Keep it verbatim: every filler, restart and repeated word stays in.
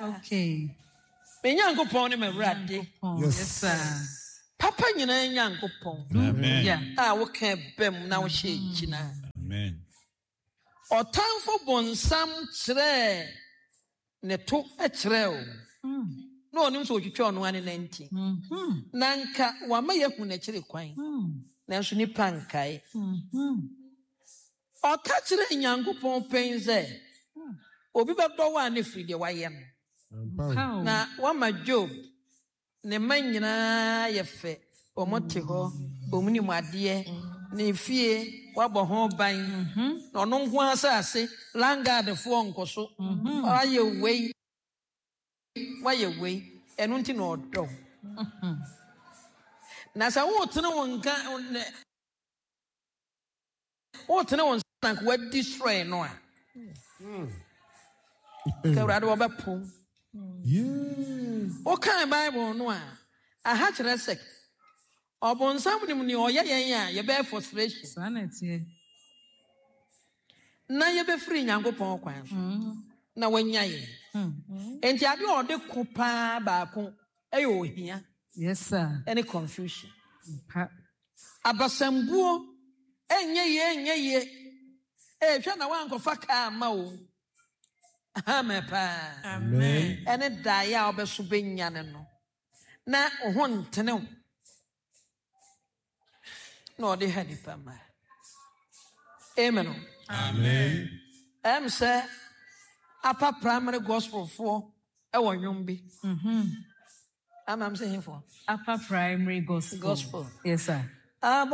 Okay. Me nyankopon ne mewrade. Yes, sir. Papa nyina nyankopon. Amen. Yeah. Ah, wo kan bem na wo hye gyina. Amen. Otanfo bonsam kyerɛ ne to kyerɛ o. No onim so twitwa ono ane nanti. Mhm. Nanka wama yehu na kyerɛ kwan. Nanso ni pankae. Mhm. Oka kyerɛ nyankopon pen sɛ obi bɛdɔ wa ne firi de wayɛ no. Na wama Job ne man nyinaa yɛ fɛ omote hɔ omuni mu ade ne fie wabɔ ho ban na ɔno nko asase langard fo nkoso ayɛ wei wayɛ wei ɛno nti na ɔdɔ na sɛ wo tene wo nka wo tene wo nka wa destroy no a kawrade wo bɛpom o kan Bible no a aha kyerɛ sɛ obonsam nim ni oyɛ yɛn a ye be frustration Sanity. na ye be free nyankopɔn kwan na wanya ye enti ade ɔde ko pa ba ko ɛyɛ ohia. Yes, sir. Any confusion Pa. abasambuo enye ye enye ye eh hwa na wankɔfa ka ma o. Amen pa. Amen. Ene dae a obeso benya ne no na ho ntene wo no de hani pa ma. Amen. Amen. Em say upper primary gospel for e wo nwom bi. Mhm. Am am saying for Upper primary gospel. gospel. Yes, sir. Ah